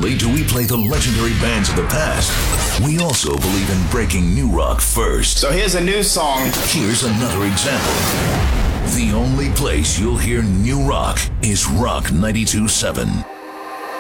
only do we play the legendary bands of the past, we also believe in breaking new rock first. So here's a new song. Here's another example. The only place you'll hear new rock is Rock 92.7.